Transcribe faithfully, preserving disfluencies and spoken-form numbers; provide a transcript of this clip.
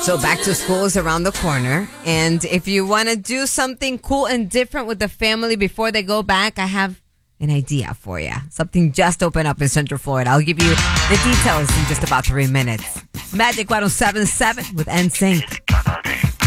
So back to school is around the corner. And if you want to do something cool and different with the family before they go back, I have an idea for you. Something just opened up in Central Florida. I'll give you the details in just about three minutes. Magic one oh seven point seven with N Sync.